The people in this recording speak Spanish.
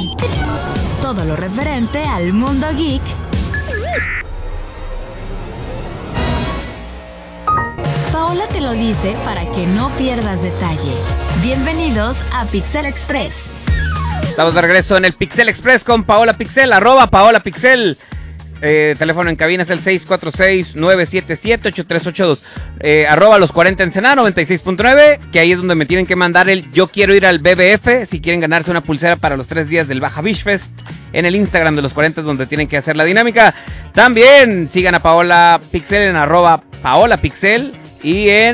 Todo lo referente al mundo geek Paola te lo dice para que no pierdas detalle. Bienvenidos a Pixel Express. Estamos de regreso en el Pixel Express con Paola Pixel, @PaolaPixel. Teléfono en cabina es el 646-977-8382. Los 40 Ensenada 96.9, que ahí es donde me tienen que mandar el yo quiero ir al BBF, si quieren ganarse una pulsera para los 3 días del Baja Beach Fest. En el Instagram de los 40 es donde tienen que hacer la dinámica. También sigan a Paola Pixel en @PaolaPixel y en